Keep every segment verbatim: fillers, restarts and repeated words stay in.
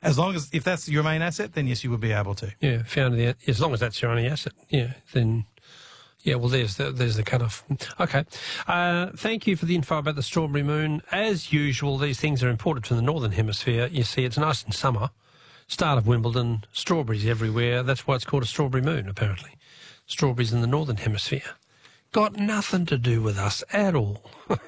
As long as, if that's your main asset, then yes, you would be able to. Yeah, found the, as long as that's your only asset, yeah, then, yeah, well, there's the, there's the cut-off. Okay. Uh, thank you for the info about the strawberry moon. As usual, these things are imported from the Northern Hemisphere. You see, it's nice in summer. Start of Wimbledon, strawberries everywhere. That's why it's called a strawberry moon, apparently. Strawberries in the Northern Hemisphere. Got nothing to do with us at all.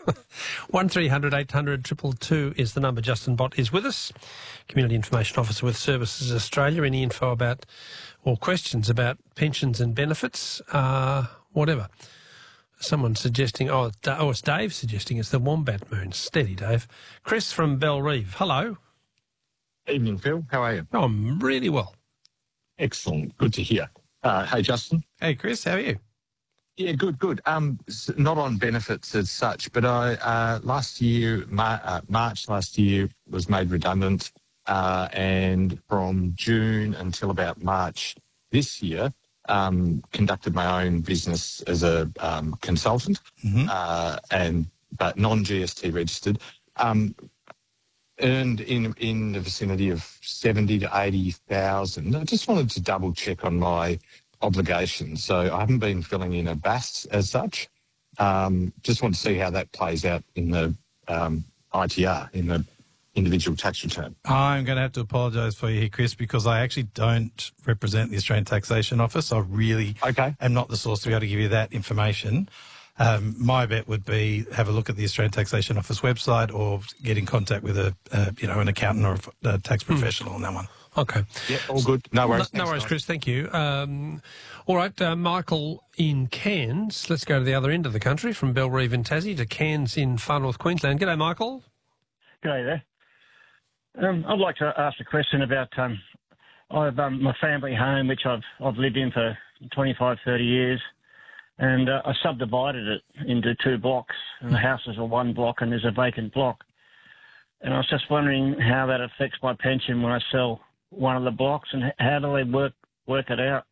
one three hundred eight hundred two two two is the number. Justin Bott is with us, Community Information Officer with Services Australia. Any info about or questions about pensions and benefits, uh, whatever. Someone suggesting, oh, oh, it's Dave suggesting it's the Wombat Moon. Steady, Dave. Chris from Bellerive. Hello. Evening, Phil. How are you? Oh, I'm really well. Excellent. Good to hear. Uh, hey, Justin. Hey, Chris, how are you? Yeah, good, good. Um, not on benefits as such, but I uh, last year, Mar- uh, March last year, was made redundant, uh, and from June until about March this year, um, conducted my own business as a um, consultant, mm-hmm. uh, and but non-G S T registered. Um, earned in in the vicinity of seventy to eighty thousand. I just wanted to double check on my obligations. So I haven't been filling in a B A S as such. Um, just want to see how that plays out in the um, I T R, in the individual tax return. I'm going to have to apologise for you here, Chris, because I actually don't represent the Australian Taxation Office. I really okay. am not the source to be able to give you that information. Um, my bet would be have a look at the Australian Taxation Office website or get in contact with a, uh, you know, an accountant or a, a tax professional mm. on that one. Okay. Yeah, all good. No worries. No, no worries, Chris. Thank you. Um, all right, uh, Michael in Cairns. Let's go to the other end of the country, from Bellerive in Tassie to Cairns in far north Queensland. G'day, Michael. G'day there. Um, I'd like to ask a question about um, I've um, my family home, which I've I've lived in for twenty-five, thirty years, and uh, I subdivided it into two blocks, and the houses are one block and there's a vacant block. And I was just wondering how that affects my pension when I sell one of the blocks, and how do they work work it out?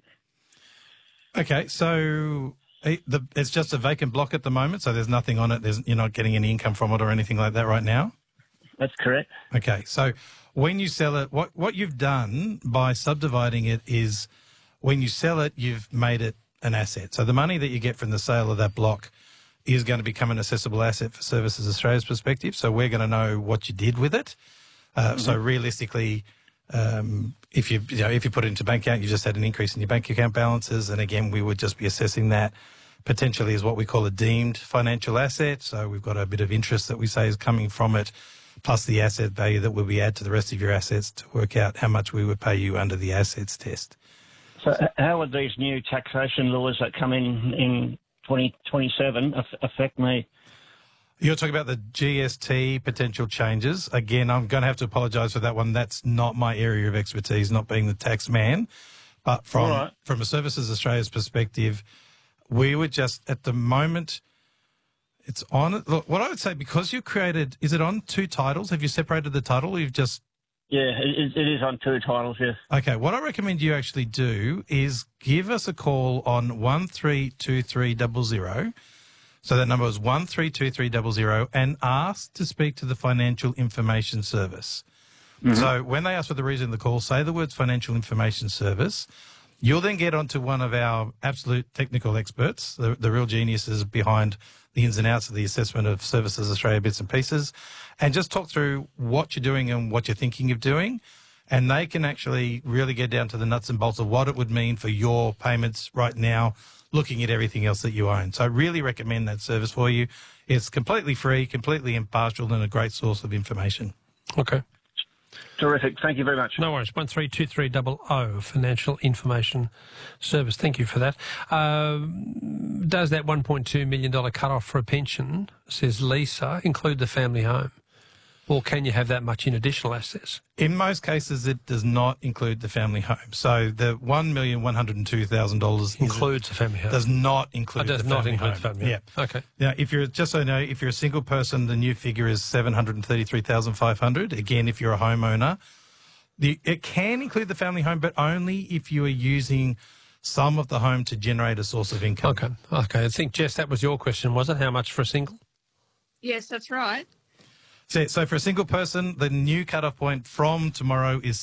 Okay, so the, it's just a vacant block at the moment, so there's nothing on it. There's, you're not getting any income from it or anything like that right now? That's correct. Okay, so when you sell it, what, what you've done by subdividing it is when you sell it, you've made it an asset. So the money that you get from the sale of that block is going to become an assessable asset for Services Australia's perspective, so we're going to know what you did with it. Uh, mm-hmm. So realistically, um, if you, you know, if you put it into bank account, you just had an increase in your bank account balances, and again, we would just be assessing that potentially as what we call a deemed financial asset. So we've got a bit of interest that we say is coming from it, plus the asset value that will be added to the rest of your assets to work out how much we would pay you under the assets test. So how would these new taxation laws that come in in twenty twenty-seven affect me? You're talking about the G S T potential changes. Again, I'm going to have to apologise for that one. That's not my area of expertise, not being the tax man. But from right. from a Services Australia's perspective, we would just, at the moment, it's on. Look, what I would say, because you created, is it on two titles? Have you separated the title, or you've just... Yeah, it, it is on two titles, yes. Okay, what I recommend you actually do is give us a call on one three two three zero zero. So that number is one three two three zero zero, and ask to speak to the Financial Information Service. Mm-hmm. So when they ask for the reason of the call, say the words Financial Information Service. You'll then get onto one of our absolute technical experts, the, the real geniuses behind the ins and outs of the assessment of Services Australia bits and pieces, and just talk through what you're doing and what you're thinking of doing. And they can actually really get down to the nuts and bolts of what it would mean for your payments right now, looking at everything else that you own. So I really recommend that service for you. It's completely free, completely impartial, and a great source of information. Okay. Terrific. Thank you very much. No worries. one three two three zero zero, Financial Information Service. Thank you for that. Uh, does that one point two million dollars cut-off for a pension, says Lisa, include the family home? Or can you have that much in additional assets? In most cases, it does not include the family home. So the one million one hundred two thousand dollars includes the family home. Does not include oh, does the not family include home. The family home. Yeah. Okay. Now, if you're just so you know, if you're a single person, the new figure is seven hundred thirty-three thousand five hundred. Again, if you're a homeowner, the it can include the family home, but only if you are using some of the home to generate a source of income. Okay. Okay. I think, Jess, that was your question, was it? How much for a single? Yes, that's right. So, so for a single person, the new cut-off point from tomorrow is